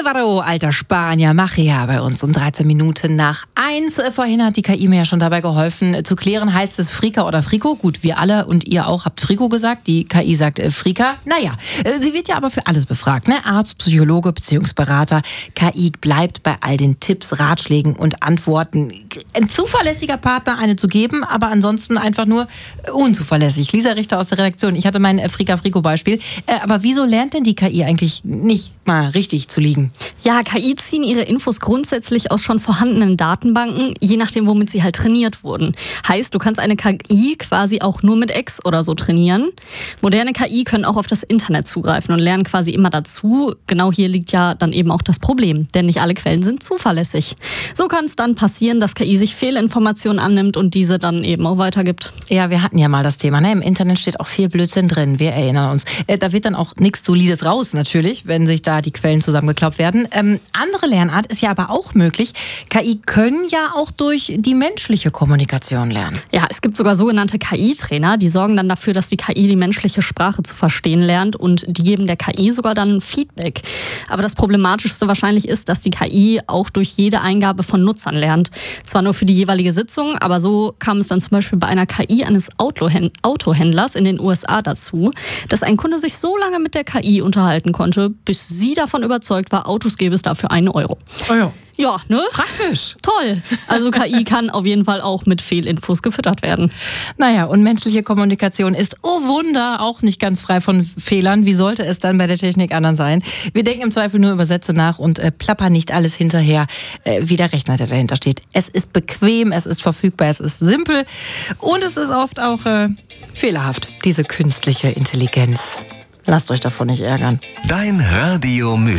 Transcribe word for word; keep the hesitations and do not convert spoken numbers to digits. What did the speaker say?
Alvaro, alter Spanier, Machia bei uns um dreizehn Minuten nach eins. Vorhin hat die K I mir ja schon dabei geholfen. Zu klären, heißt es Frika oder Friko? Gut, wir alle und ihr auch habt Friko gesagt. Die K I sagt äh, Frika. Naja, äh, sie wird ja aber für alles befragt, ne? Arzt, Psychologe, Beziehungsberater. K I bleibt bei all den Tipps, Ratschlägen und Antworten. Ein zuverlässiger Partner eine zu geben, aber ansonsten einfach nur unzuverlässig. Lisa Richter aus der Redaktion. Ich hatte mein äh, Frika-Friko-Beispiel. Äh, aber wieso lernt denn die K I eigentlich nicht mal richtig zu liegen? Ja, K I ziehen ihre Infos grundsätzlich aus schon vorhandenen Datenbanken, je nachdem, womit sie halt trainiert wurden. Heißt, du kannst eine K I quasi auch nur mit X oder so trainieren. Moderne K I können auch auf das Internet zugreifen und lernen quasi immer dazu. Genau hier liegt ja dann eben auch das Problem, denn nicht alle Quellen sind zuverlässig. So kann es dann passieren, dass K I sich Fehlinformationen annimmt und diese dann eben auch weitergibt. Ja, wir hatten ja mal das Thema, ne? Im Internet steht auch viel Blödsinn drin, wir erinnern uns. Äh, da wird dann auch nichts Solides raus natürlich, wenn sich da die Quellen zusammengekloppt werden. Ähm, andere Lernart ist ja aber auch möglich. K I können ja auch durch die menschliche Kommunikation lernen. Ja, es gibt sogar sogenannte K I-Trainer, die sorgen dann dafür, dass die K I die menschliche Sprache zu verstehen lernt und die geben der K I sogar dann Feedback. Aber das Problematischste wahrscheinlich ist, dass die K I auch durch jede Eingabe von Nutzern lernt. Zwar nur für die jeweilige Sitzung, aber so kam es dann zum Beispiel bei einer K I eines Autohändlers in den U S A dazu, dass ein Kunde sich so lange mit der K I unterhalten konnte, bis sie davon überzeugt war, Autos gäbe es dafür einen Euro. Oh ja. Ja, ne? Praktisch. Toll. Also K I kann auf jeden Fall auch mit Fehlinfos gefüttert werden. Naja, und menschliche Kommunikation ist, oh Wunder, auch nicht ganz frei von Fehlern. Wie sollte es dann bei der Technik anderen sein? Wir denken im Zweifel nur über Sätze nach und äh, plappern nicht alles hinterher, äh, wie der Rechner, der dahinter steht. Es ist bequem, es ist verfügbar, es ist simpel und es ist oft auch äh, fehlerhaft, diese künstliche Intelligenz. Lasst euch davon nicht ärgern. Dein Radio Müll.